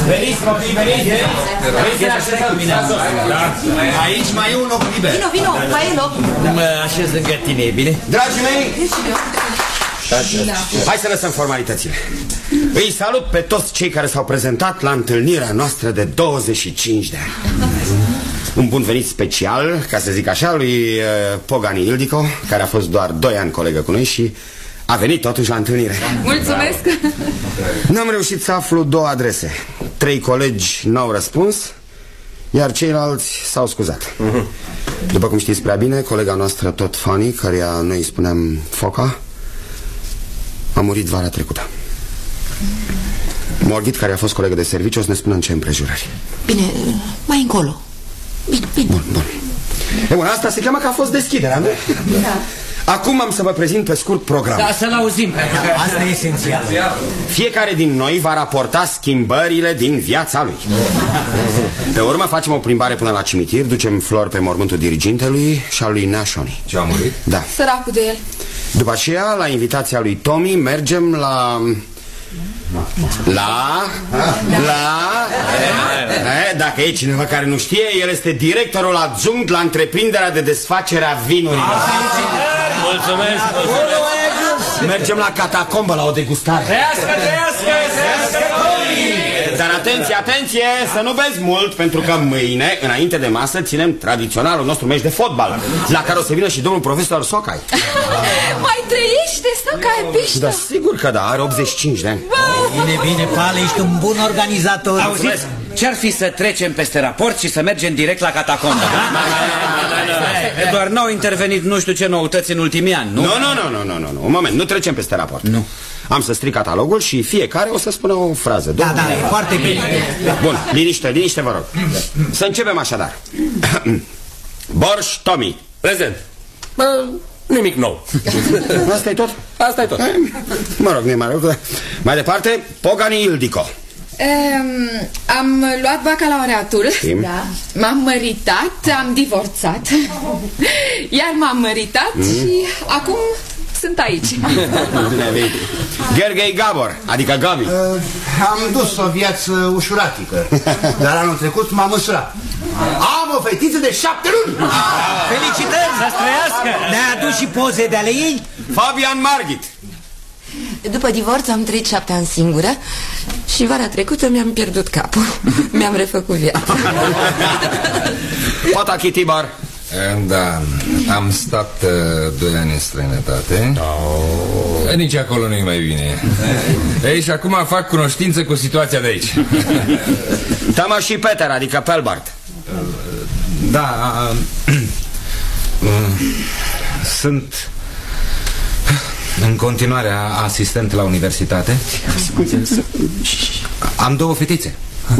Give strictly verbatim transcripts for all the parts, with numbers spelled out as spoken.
Veniți, copii, veniți! Veniți să ne așezăm! Aici mai e un loc liber. Vino, vino, mai e loc. Mă așez lângă tine, e bine? Dragii mei, hai să lăsăm formalitățile. Îi salut pe toți cei care s-au prezentat la întâlnirea noastră de douăzeci și cinci de ani. Un bun venit special, ca să zic așa, lui uh, Pogani Ildico, care a fost doar doi ani colegă cu noi și a venit totuși la întâlnire. Mulțumesc. N-am reușit să aflu două adrese. Trei colegi n-au răspuns, iar ceilalți s-au scuzat. După cum știți prea bine, colega noastră tot Fanny, căreia noi îi spuneam Foca, a murit vara trecută. Morghit, care a fost colegă de serviciu, o să ne spună în ce împrejurări. Bine, mai încolo. Bine, bine. Bun, bun. E bun, asta se cheamă că a fost deschiderea, nu? Da. Acum am să vă prezint pe scurt programul. Da, să-l auzim, pentru că asta e esențial. Fiecare din noi va raporta schimbările din viața lui. Pe urmă facem o plimbare până la cimitir, ducem flori pe mormântul dirigintelui și al lui Neașoni. Ce a murit? Da. Săracul de el. După aceea, la invitația lui Tommy, mergem la... La... La... E, dacă e cineva care nu știe, el este directorul adjunct la întreprinderea de desfacere a vinurilor. Mulțumesc, mulțumesc. Mergem la catacombă la o degustare. Trăiască, trăiască, trăiască. Dar atenție, atenție, să nu beți mult, pentru că mâine, înainte de masă, ținem tradiționalul nostru meci de fotbal, la care o să vină și domnul profesor Socai. Mai trăiește Socai Pișta? Da, sigur că da, are optzeci și cinci de ani. Bine, bine, Pale, ești un bun organizator. Auziți? Ce-ar fi să trecem peste raport și să mergem direct la catacomba? Doar n-au intervenit nu știu ce noutăți în ultimii ani, nu? Nu, nu, nu, nu, nu, nu, un moment, nu trecem peste raport. Nu. Am să stric catalogul și fiecare o să spună o frază. Da, da, e foarte bine. Bun, liniște, liniște, vă rog. Să începem așadar. Borș Tommy. Prezent. Bă, nimic nou. Asta e tot? Asta e tot. Mă rog, nu e mai rău. Mai departe, Pogani Ildico. Um, am luat bacalaureatul. Da. M-am măritat, am divorțat. Iar m-am măritat mm. și acum sunt aici. Gheorghe Gabor, adică Gabi. uh, Am dus o viață ușuratică, dar anul trecut m-am măsurat. Am o fetiță de șapte luni. Felicitări, să trăiască. Ne-a adus și poze de ale ei? Fabian Margit. După divorț am trăit șapte ani singură și vara trecută mi-am pierdut capul. Mi-am refăcut viața. Pataki Tibar. Da, am stat uh, doi ani în străinătate. oh. Nici acolo nu-i mai bine. Ei, și acum fac cunoștință cu situația de aici. Tama și Peter, adică Pelbart. Da, uh, uh, sunt în continuare asistent la universitate. Am două fetițe.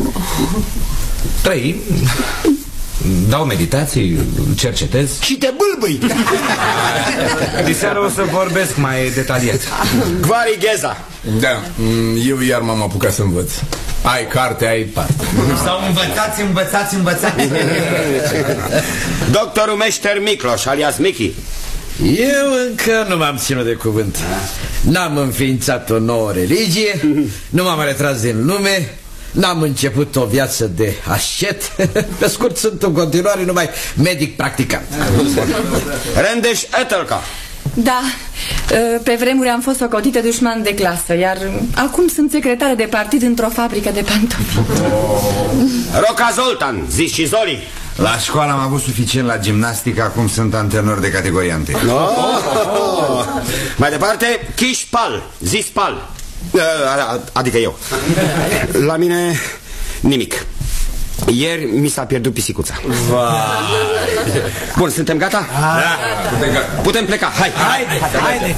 Trei. Dau meditații, cercetez. Și te bâlbâi. Diseară o să vorbesc mai detaliat. Gvari Gheza. Da, eu iar m-am apucat să învăț. Ai carte, ai parte. Sau învățați, învățați, învățați. Doctorul Meșter Micloș, alias Michi. Eu încă nu m-am ținut de cuvânt. N-am înființat o nouă religie, nu m-am retras din lume, n-am început o viață de ascet. Pe scurt, sunt în continuare numai medic practicant. Rendeș Etelca. Da, pe vremuri am fost socotită dușman de clasă, iar acum sunt secretară de partid într-o fabrică de pantofi. Roca Zoltan, zici și Zoli. La școală am avut suficient la gimnastică, acum sunt antrenor de categorie întâi. Oh, oh, oh. Mai departe, Chișpal, zis Pal. Adică eu. La mine nimic. Ieri mi s-a pierdut pisicuța. Bun, suntem gata? Da, putem, putem pleca, hai. Haide, haide.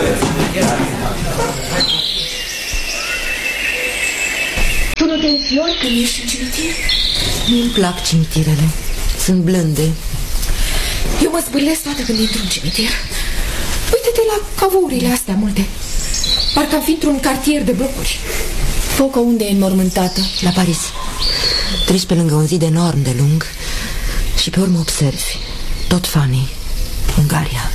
Tu nu te înfiori când ești în cimitir? Nu-mi plac cimitirele. Sunt blânde. Eu mă zbârlesc toată când intru în cimitir. Uite-te la cavourile astea multe. Parcă am fi într-un cartier de blocuri. Foca unde e înmormântată? La Paris. Treci pe lângă un zid enorm de lung și pe urmă observi tot Fanny, Ungaria.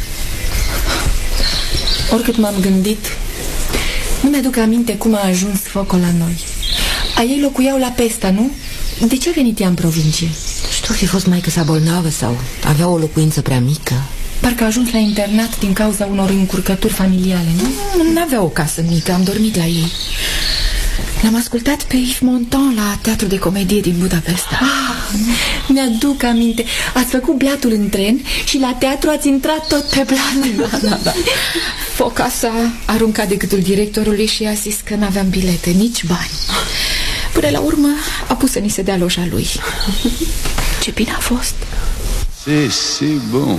Oricât m-am gândit, nu mi-aduc aminte cum a ajuns focul la noi. A ei locuiau la Pesta, nu? De ce a venit ea în provincie? Știu, fi fost maică sa bolnavă sau avea o locuință prea mică. Parcă a ajuns la internat din cauza unor încurcături familiale, nu? Nu avea o casă mică, am dormit la ei. L-am ascultat pe Yves Montand la Teatrul de Comedie din Budapesta. Ah, mi-aduc aminte. Ați făcut blatul în tren și la teatru ați intrat tot pe blat. Da, da, da. Foca s-a aruncat de gâtul directorului și a zis că n-aveam bilete, nici bani. Până la urmă a pus să ni se dea loja lui. Ce bine a fost. C'est si bon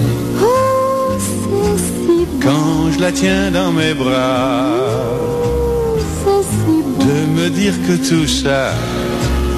quand je la tiens dans mes bras de me dire que tout ça